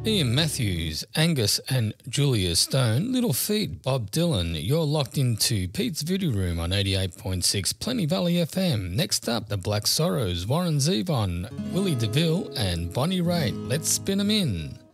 Ian Matthews, Angus and Julia Stone, Little Feat, Bob Dylan. You're locked into Pete's Video Room on 88.6 Plenty Valley FM. Next up, the Black Sorrows, Warren Zevon, Willie DeVille and Bonnie Raitt. Let's spin 'em in.